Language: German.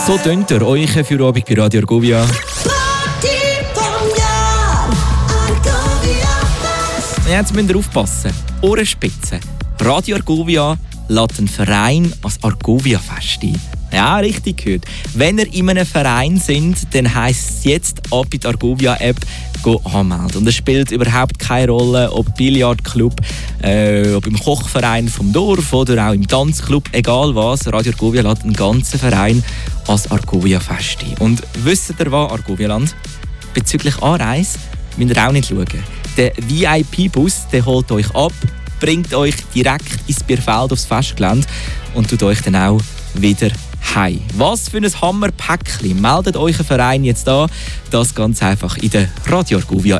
So tönt ihr euch für Abend bei Radio Argovia. Jetzt müsst ihr aufpassen. Ohrenspitzen. Radio Argovia lädt einen Verein als Argovia-Fest ein. Ja, richtig gehört. Wenn ihr in einem Verein sind, dann heisst es jetzt ab in die Argovia-App anmelden. Und es spielt überhaupt keine Rolle, ob Billardclub, ob im Kochverein vom Dorf oder auch im Tanzclub, egal was. Radio Argovia lädt einen ganzen Verein als Argovia-Fest ein. Und wisst ihr was, Argovialand? Bezüglich Anreise müsst ihr auch nicht schauen. Der VIP-Bus, der holt euch ab, bringt euch direkt ins Bierfeld aufs Festgelände und tut euch dann auch wieder heim. Was für ein Hammerpäckchen. Meldet euch einen Verein jetzt an. Das ganz einfach in der Radio Argovia